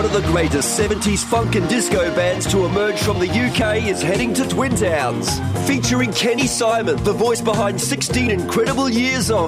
one of the greatest 70s funk and disco bands to emerge from the UK is heading to Twin Towns. Featuring Kenny Simon, the voice behind 16 incredible years of